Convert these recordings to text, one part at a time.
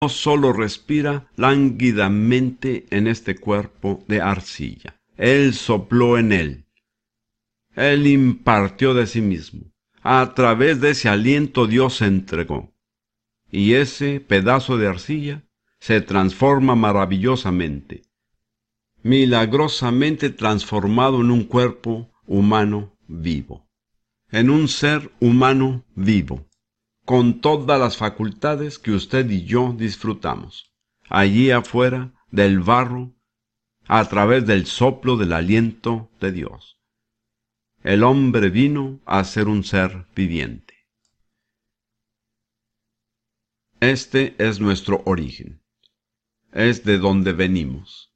no solo respira lánguidamente en este cuerpo de arcilla. Él sopló en él. Él impartió de sí mismo. A través de ese aliento Dios se entregó. Y ese pedazo de arcilla se transforma maravillosamente, milagrosamente transformado en un cuerpo humano vivo. En un ser humano vivo, con todas las facultades que usted y yo disfrutamos, allí afuera del barro, a través del soplo del aliento de Dios. El hombre vino a ser un ser viviente. Este es nuestro origen. Es de donde venimos.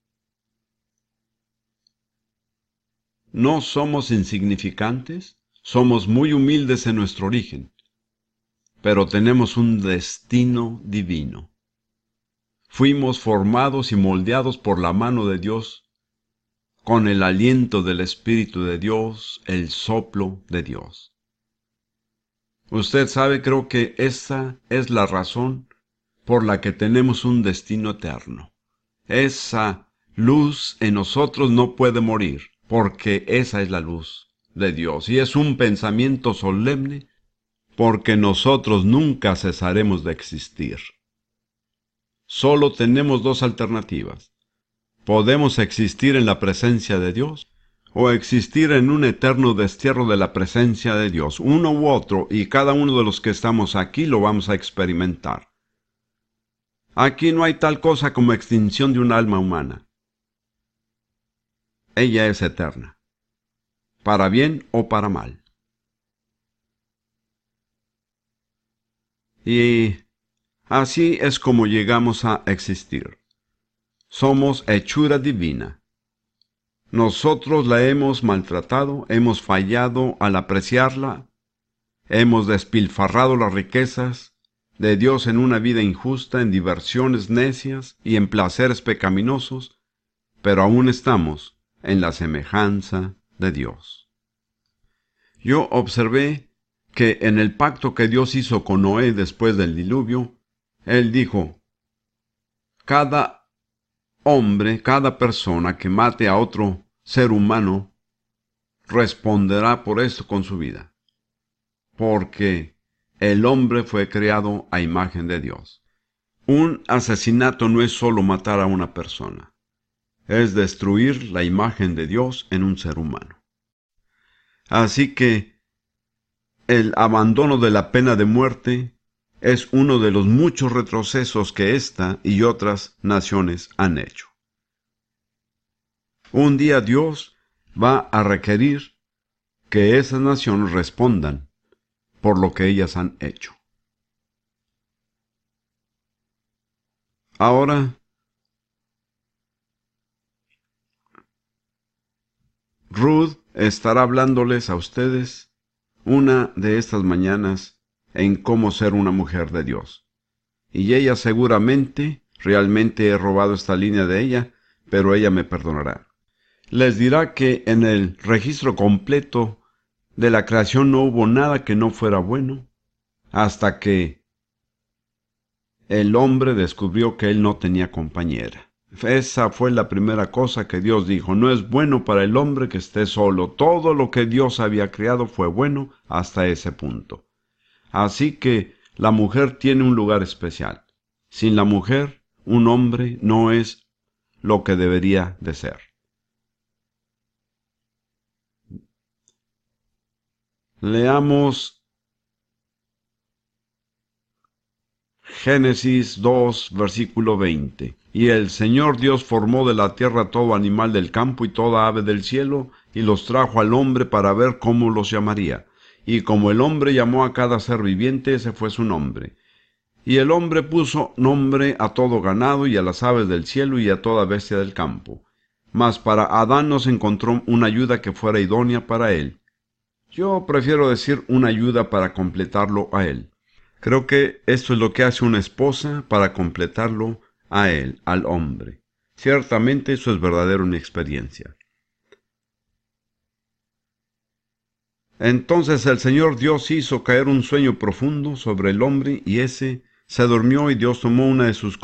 No somos insignificantes, somos muy humildes en nuestro origen, pero tenemos un destino divino. Fuimos formados y moldeados por la mano de Dios, con el aliento del Espíritu de Dios, el soplo de Dios. Usted sabe, creo que esa es la razón por la que tenemos un destino eterno. Esa luz en nosotros no puede morir, porque esa es la luz de Dios. Y es un pensamiento solemne, porque nosotros nunca cesaremos de existir. Solo tenemos dos alternativas. Podemos existir en la presencia de Dios, o existir en un eterno destierro de la presencia de Dios. Uno u otro, y cada uno de los que estamos aquí lo vamos a experimentar. Aquí no hay tal cosa como extinción de un alma humana. Ella es eterna, para bien o para mal. Y así es como llegamos a existir. Somos hechura divina. Nosotros la hemos maltratado, hemos fallado al apreciarla, hemos despilfarrado las riquezas de Dios en una vida injusta, en diversiones necias y en placeres pecaminosos, pero aún estamos en la semejanza de Dios. Yo observé que en el pacto que Dios hizo con Noé después del diluvio, Él dijo, cada hombre, cada persona que mate a otro ser humano, responderá por esto con su vida, porque el hombre fue creado a imagen de Dios. Un asesinato no es solo matar a una persona, es destruir la imagen de Dios en un ser humano. Así que el abandono de la pena de muerte es uno de los muchos retrocesos que esta y otras naciones han hecho. Un día Dios va a requerir que esas naciones respondan por lo que ellas han hecho. Ahora, Ruth estará hablándoles a ustedes una de estas mañanas en cómo ser una mujer de Dios. Y ella seguramente, realmente he robado esta línea de ella, pero ella me perdonará. Les dirá que en el registro completo de la creación no hubo nada que no fuera bueno, hasta que el hombre descubrió que él no tenía compañera. Esa fue la primera cosa que Dios dijo. No es bueno para el hombre que esté solo. Todo lo que Dios había creado fue bueno hasta ese punto. Así que la mujer tiene un lugar especial. Sin la mujer, un hombre no es lo que debería de ser. Leamos Génesis 2, versículo 20. Y el Señor Dios formó de la tierra todo animal del campo y toda ave del cielo, y los trajo al hombre para ver cómo los llamaría. Y como el hombre llamó a cada ser viviente, ese fue su nombre. Y el hombre puso nombre a todo ganado y a las aves del cielo y a toda bestia del campo. Mas para Adán no se encontró una ayuda que fuera idónea para él. Yo prefiero decir una ayuda para completarlo a él. Creo que esto es lo que hace una esposa para completarlo a él, al hombre. Ciertamente eso es verdadero en mi experiencia. Entonces el Señor Dios hizo caer un sueño profundo sobre el hombre y ese Se durmió y Dios tomó una de sus